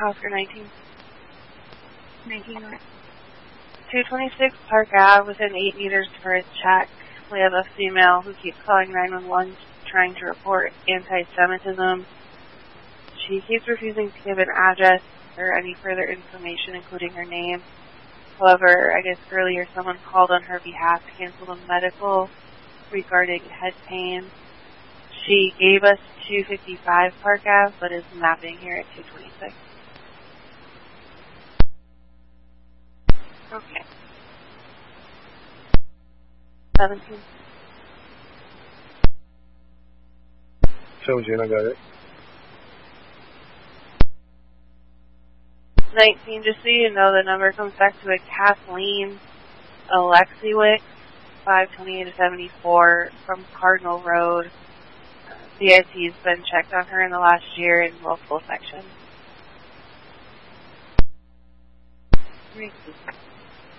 Oscar 19. 19 what? 226 Park Ave, within 8 meters for a check. We have a female who keeps calling 911 trying to report anti-Semitism. She keeps refusing to give an address or any further information, including her name. However, I guess earlier someone called on her behalf to cancel the medical regarding head pain. She gave us 255 Park Ave, but is mapping here at 226. Okay. 17. 17, I got it. 19, just so you know, the number comes back to a Kathleen Alexiewicz, 528-74 from Cardinal Road. CIT has been checked on her in the last year in multiple sections.